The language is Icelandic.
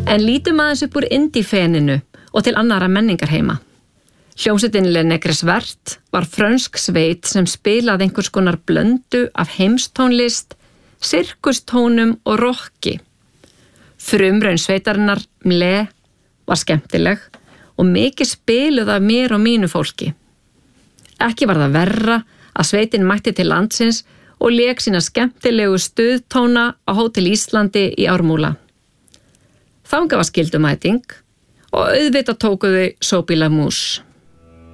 En lítum aðeins upp úr indie-feninu og til annara menningarheima. Hljómsveitin Le Negres Vert var frönsk sveit sem spilaði einhvers konar blöndu af heimstónlist, sirkustónum og rocki. Frumraun sveitarinnar, Mle, var skemmtileg og mikið spiluð af mér og mínu fólki. Ekki var það verra að sveitin mætti til landsins og lék sína skemmtilegu stuðtóna á Hótel Íslandi í Ármúla. Þangað var skyldumæting og auðvitað tóku þau Sophie L'Amour.